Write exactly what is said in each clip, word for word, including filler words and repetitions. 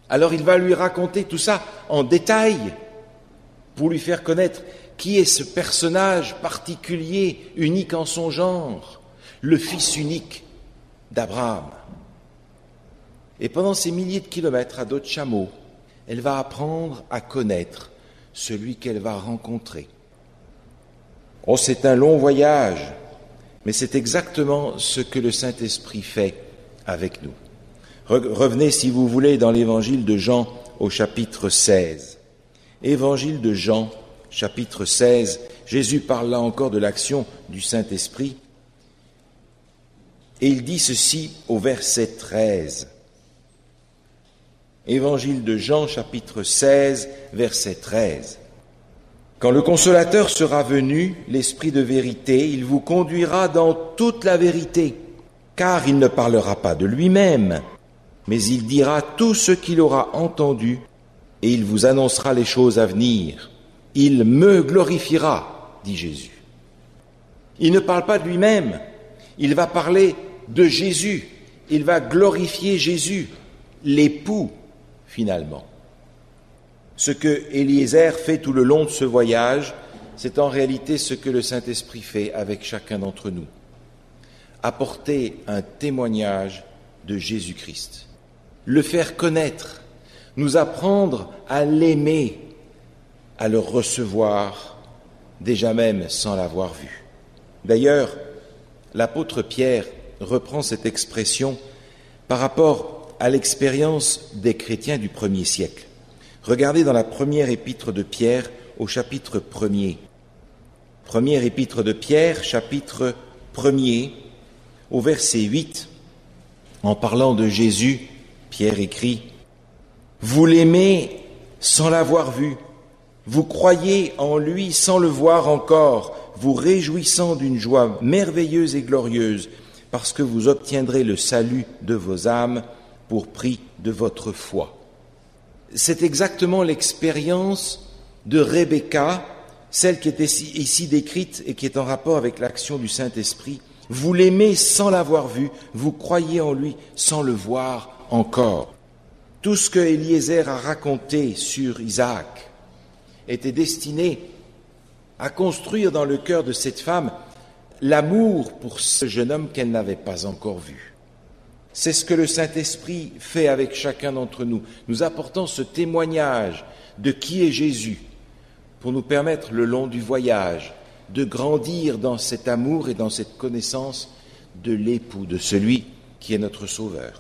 Alors il va lui raconter tout ça en détail pour lui faire connaître qui est ce personnage particulier, unique en son genre, le fils unique d'Abraham. Et pendant ces milliers de kilomètres à dos de chameau, elle va apprendre à connaître celui qu'elle va rencontrer. Oh, c'est un long voyage, mais c'est exactement ce que le Saint-Esprit fait avec nous. Revenez, si vous voulez, dans l'évangile de Jean au chapitre seize. Évangile de Jean, chapitre seize, Jésus parle là encore de l'action du Saint-Esprit. Et il dit ceci au verset treize. Évangile de Jean, chapitre seize, verset treize. Quand le Consolateur sera venu, l'Esprit de vérité, il vous conduira dans toute la vérité, car il ne parlera pas de lui-même, mais il dira tout ce qu'il aura entendu, et il vous annoncera les choses à venir. Il me glorifiera, dit Jésus. Il ne parle pas de lui-même, il va parler de Jésus, il va glorifier Jésus, l'époux, finalement. Ce que Eliezer fait tout le long de ce voyage, c'est en réalité ce que le Saint-Esprit fait avec chacun d'entre nous. Apporter un témoignage de Jésus-Christ, le faire connaître, nous apprendre à l'aimer, à le recevoir, déjà même sans l'avoir vu. D'ailleurs, l'apôtre Pierre reprend cette expression par rapport à l'expérience des chrétiens du premier siècle. Regardez dans la première épître de Pierre au chapitre premier. Première épître de Pierre, chapitre premier, au verset huit, en parlant de Jésus, Pierre écrit « Vous l'aimez sans l'avoir vu, vous croyez en lui sans le voir encore, vous réjouissant d'une joie merveilleuse et glorieuse, parce que vous obtiendrez le salut de vos âmes pour prix de votre foi. » C'est exactement l'expérience de Rebecca, celle qui est ici décrite et qui est en rapport avec l'action du Saint-Esprit. Vous l'aimez sans l'avoir vu, vous croyez en lui sans le voir encore. Tout ce que Eliezer a raconté sur Isaac était destiné à construire dans le cœur de cette femme l'amour pour ce jeune homme qu'elle n'avait pas encore vu. C'est ce que le Saint-Esprit fait avec chacun d'entre nous, nous apportant ce témoignage de qui est Jésus, pour nous permettre le long du voyage de grandir dans cet amour et dans cette connaissance de l'époux, de celui qui est notre Sauveur.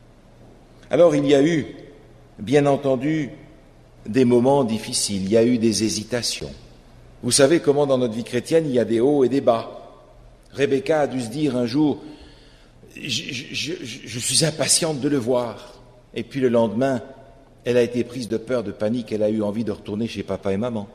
Alors il y a eu, bien entendu, des moments difficiles, il y a eu des hésitations. Vous savez comment dans notre vie chrétienne il y a des hauts et des bas. Rebecca a dû se dire un jour, je, je, je, je suis impatiente de le voir. Et puis le lendemain, elle a été prise de peur, de panique, elle a eu envie de retourner chez papa et maman.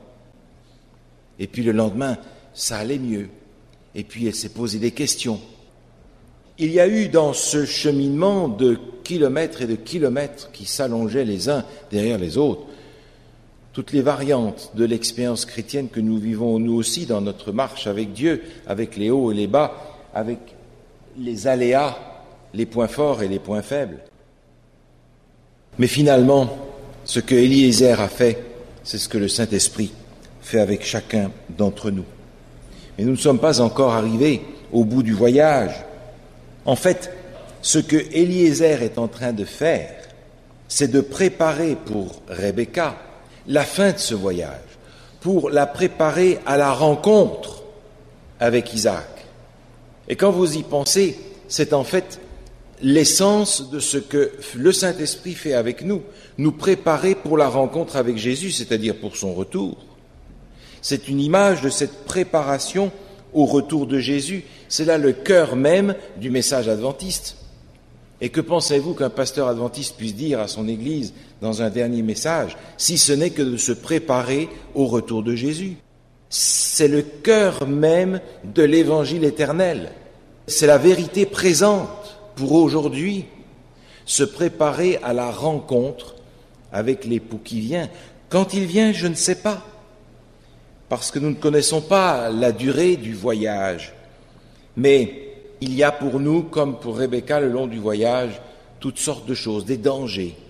Et puis le lendemain, ça allait mieux. Et puis elle s'est posé des questions. Il y a eu dans ce cheminement de kilomètres et de kilomètres qui s'allongeaient les uns derrière les autres, toutes les variantes de l'expérience chrétienne que nous vivons nous aussi dans notre marche avec Dieu, avec les hauts et les bas, avec les aléas, les points forts et les points faibles. Mais finalement, ce que Eliezer a fait, c'est ce que le Saint-Esprit fait avec chacun d'entre nous. Mais nous ne sommes pas encore arrivés au bout du voyage. En fait, ce que Eliezer est en train de faire, c'est de préparer pour Rebecca la fin de ce voyage, pour la préparer à la rencontre avec Isaac. Et quand vous y pensez, c'est en fait l'essence de ce que le Saint-Esprit fait avec nous, nous préparer pour la rencontre avec Jésus, c'est-à-dire pour son retour. C'est une image de cette préparation au retour de Jésus. C'est là le cœur même du message adventiste. Et que pensez-vous qu'un pasteur adventiste puisse dire à son Église dans un dernier message, si ce n'est que de se préparer au retour de Jésus? C'est le cœur même de l'Évangile éternel. C'est la vérité présente pour aujourd'hui, se préparer à la rencontre avec l'époux qui vient. Quand il vient, je ne sais pas, parce que nous ne connaissons pas la durée du voyage. Mais il y a pour nous, comme pour Rebecca le long du voyage, toutes sortes de choses, des dangers,